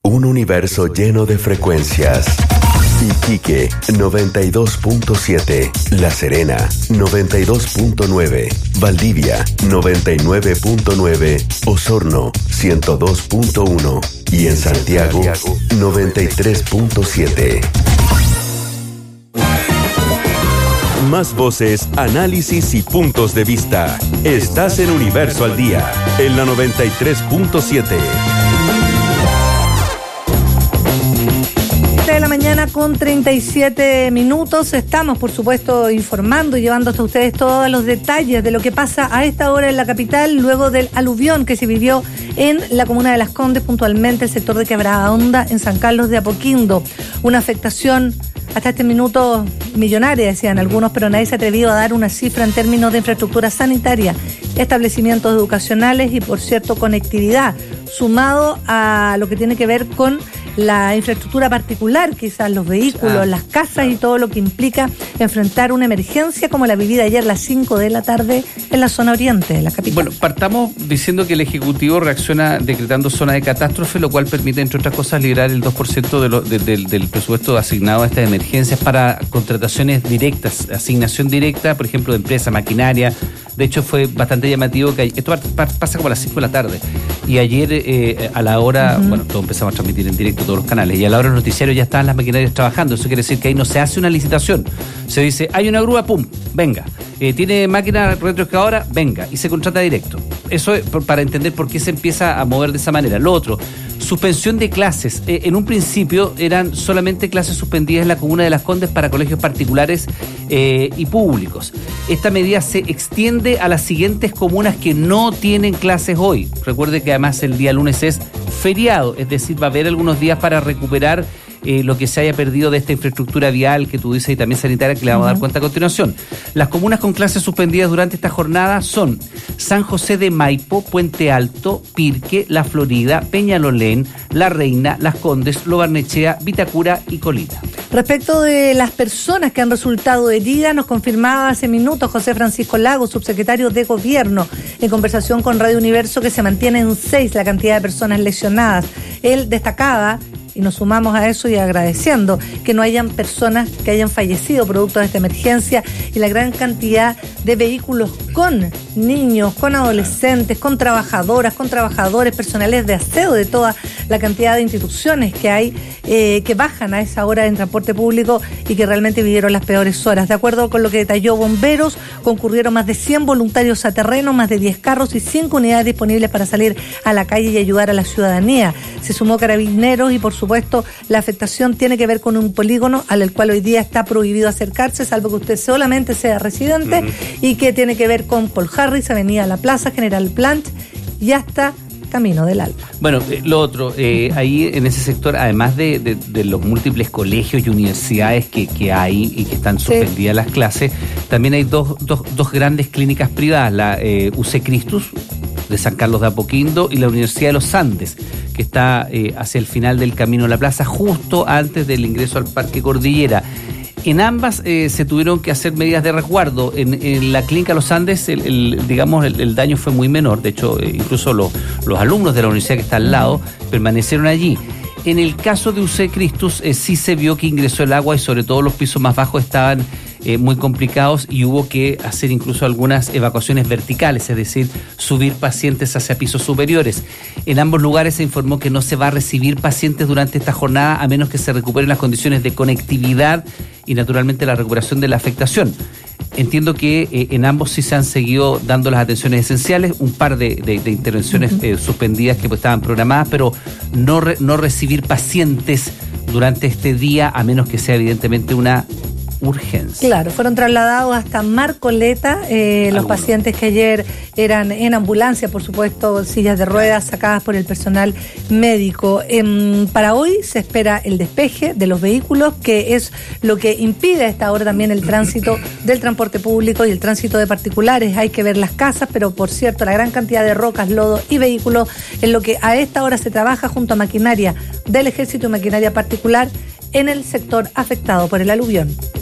Un universo lleno de frecuencias. Iquique 92.7, La Serena 92.9, Valdivia 99.9, Osorno 102.1 y en Santiago 93.7. Más voces, análisis y puntos de vista. Estás en Universo al Día, en la 93.7. De la mañana con 37 minutos. Estamos, por supuesto, informando y llevando hasta ustedes todos los detalles de lo que pasa a esta hora en la capital, luego del aluvión que se vivió en la comuna de Las Condes, puntualmente el sector de Quebrada Honda, en San Carlos de Apoquindo. Una afectación hasta este minuto millonaria, decían algunos, pero nadie se ha atrevido a dar una cifra en términos de infraestructura sanitaria, establecimientos educacionales y, por cierto, conectividad, sumado a lo que tiene que ver con la infraestructura particular, quizás los vehículos, las casas y todo lo que implica enfrentar una emergencia como la vivida ayer a las 5 de la tarde en la zona oriente de la capital. Bueno, partamos diciendo que el Ejecutivo reacciona decretando zona de catástrofe, lo cual permite, entre otras cosas, liberar el 2% del presupuesto asignado a estas emergencias para contrataciones directas, asignación directa, por ejemplo, de empresas, maquinaria. De hecho, fue bastante llamativo que esto pasa como a las 5 de la tarde. Y ayer, a la hora, bueno, todos empezamos a transmitir en directo todos los canales, y a la hora del noticiario ya estaban las maquinarias trabajando. Eso quiere decir que ahí no se hace una licitación. Se dice, hay una grúa, pum, venga. Tiene máquina retroexcavadora, venga. Y se contrata directo. Eso es para entender por qué se empieza a mover de esa manera. Lo otro, suspensión de clases. En un principio eran solamente clases suspendidas en la comuna de Las Condes para colegios particulares y públicos. Esta medida se extiende a las siguientes comunas que no tienen clases hoy. Recuerde que además el día lunes es feriado, es decir, va a haber algunos días para recuperar lo que se haya perdido de esta infraestructura vial que tú dices y también sanitaria, que le vamos a dar cuenta a continuación. Las comunas con clases suspendidas durante esta jornada son San José de Maipo, Puente Alto, Pirque, La Florida, Peñalolén, La Reina, Las Condes, Lo Barnechea, Vitacura y Colina. Respecto de las personas que han resultado heridas, nos confirmaba hace minutos José Francisco Lagos, subsecretario de Gobierno, en conversación con Radio Universo, que se mantiene en 6 la cantidad de personas lesionadas. Él destacaba, y nos sumamos a eso y agradeciendo que no hayan personas que hayan fallecido producto de esta emergencia, y la gran cantidad de vehículos con niños, con adolescentes, con trabajadoras, con trabajadores, personales de aseo de toda la cantidad de instituciones que hay que bajan a esa hora en transporte público y que realmente vivieron las peores horas. De acuerdo con lo que detalló Bomberos, concurrieron más de 100 voluntarios a terreno, más de 10 carros y 5 unidades disponibles para salir a la calle y ayudar a la ciudadanía. Se sumó Carabineros y, por supuesto, la afectación tiene que ver con un polígono al cual hoy día está prohibido acercarse, salvo que usted solamente sea residente, y que tiene que ver con Paul Harris, Avenida La Plaza, General Planch y hasta Camino del Alba. Bueno, lo otro, ahí en ese sector, además de los múltiples colegios y universidades que hay y que están suspendidas las clases, también hay dos grandes clínicas privadas, la UC Christus de San Carlos de Apoquindo y la Universidad de los Andes, que está hacia el final del Camino de la Plaza, justo antes del ingreso al Parque Cordillera. En ambas se tuvieron que hacer medidas de resguardo. En la clínica Los Andes, el daño fue muy menor. De hecho, incluso los alumnos de la universidad que está al lado permanecieron allí. En el caso de UC Christus, sí se vio que ingresó el agua y sobre todo los pisos más bajos estaban muy complicados y hubo que hacer incluso algunas evacuaciones verticales, es decir, subir pacientes hacia pisos superiores. En ambos lugares se informó que no se va a recibir pacientes durante esta jornada a menos que se recuperen las condiciones de conectividad y naturalmente la recuperación de la afectación. Entiendo que en ambos sí se han seguido dando las atenciones esenciales, un par de intervenciones suspendidas que estaban programadas, pero no recibir pacientes durante este día a menos que sea evidentemente una urgencia. Claro, fueron trasladados hasta Marcoleta, los pacientes que ayer eran en ambulancia, por supuesto, sillas de ruedas sacadas por el personal médico. Para hoy se espera el despeje de los vehículos, que es lo que impide a esta hora también el tránsito del transporte público y el tránsito de particulares. Hay que ver las casas, pero por cierto, la gran cantidad de rocas, lodo y vehículos es lo que a esta hora se trabaja junto a maquinaria del Ejército y maquinaria particular en el sector afectado por el aluvión.